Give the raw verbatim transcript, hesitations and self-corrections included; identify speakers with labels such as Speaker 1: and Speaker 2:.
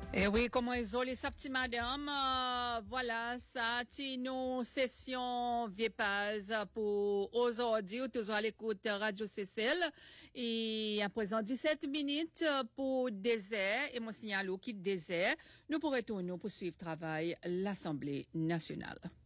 Speaker 1: Eh oui, comment ils ont les sa petite madame, euh, voilà, ça, c'est nos sessions viepaz pour aujourd'hui, toujours à l'écoute Radio C C L, et à présent dix-sept minutes pour désert, et mon signal au kit désert, nous pourrons retourner pour suivre travail l'Assemblée nationale.